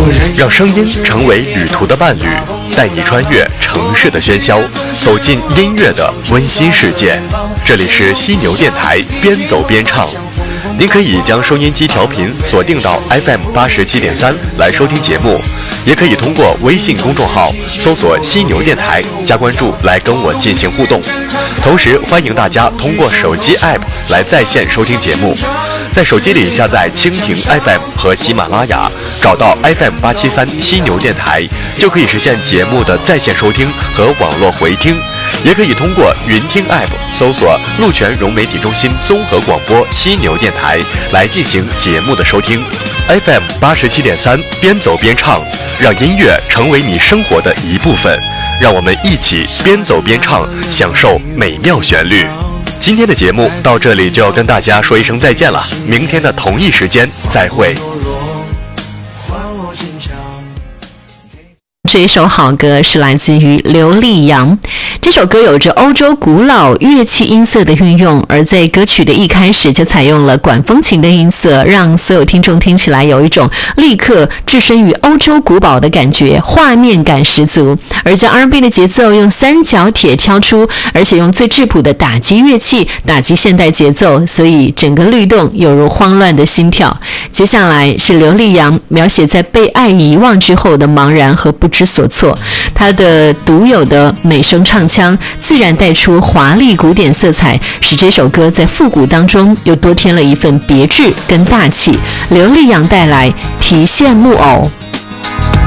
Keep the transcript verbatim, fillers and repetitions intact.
让声音成为旅途的伴侣，带你穿越城市的喧嚣，走进音乐的温馨世界。这里是犀牛电台，边走边唱。您可以将收音机调频锁定到 F M 八十七点三来收听节目，也可以通过微信公众号搜索犀牛电台加关注来跟我进行互动。同时欢迎大家通过手机 App 来在线收听节目，在手机里下载蜻蜓 F M 和喜马拉雅，找到 F M 八七三犀牛电台，就可以实现节目的在线收听和网络回听。也可以通过云听 App 搜索鹿泉融媒体中心综合广播犀牛电台来进行节目的收听。 F M 八十七点三，边走边唱，让音乐成为你生活的一部分，让我们一起边走边唱，享受美妙旋律。今天的节目到这里就要跟大家说一声再见了，明天的同一时间再会。 这一首好歌是来自于刘力扬，这首歌有着欧洲古老乐器音色的运用，而在歌曲的一开始就采用了管风琴的音色，让所有听众听起来有一种立刻置身于欧洲古堡的感觉，画面感十足。而将 R and B 的节奏用三角铁敲出，而且用最质朴的打击乐器打击现代节奏，所以整个律动有如慌乱的心跳。接下来是刘力扬描写在被爱遗忘之后的茫然和不知所措，他的独有的美声唱腔自然带出华丽古典色彩，使这首歌在复古当中又多添了一份别致跟大气。刘力扬带来提线木偶。